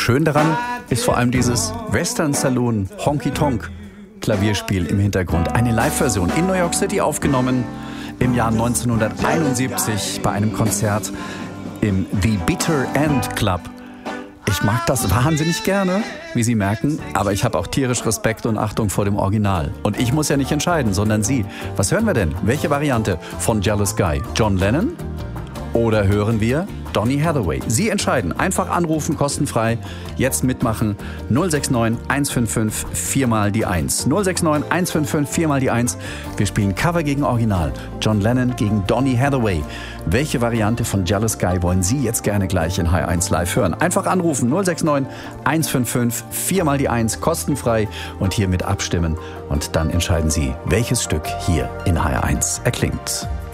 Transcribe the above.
Schön daran ist vor allem dieses Western Saloon Honky Tonk Klavierspiel im Hintergrund. Eine Live-Version in New York City aufgenommen im Jahr 1971 bei einem Konzert im The Bitter End Club. Ich mag das wahnsinnig gerne, wie Sie merken, aber ich habe auch tierisch Respekt und Achtung vor dem Original. Und ich muss ja nicht entscheiden, sondern Sie. Was hören wir denn? Welche Variante von Jealous Guy? John Lennon? Oder hören wir Donny Hathaway? Sie entscheiden. Einfach anrufen, kostenfrei. Jetzt mitmachen. 069 155 4 mal die 1. 069 155 4 mal die 1. Wir spielen Cover gegen Original. John Lennon gegen Donny Hathaway. Welche Variante von Jealous Guy wollen Sie jetzt gerne gleich in H1 Live hören? Einfach anrufen. 069 155 4 mal die 1. Kostenfrei. Und hier mit abstimmen. Und dann entscheiden Sie, welches Stück hier in H1 erklingt.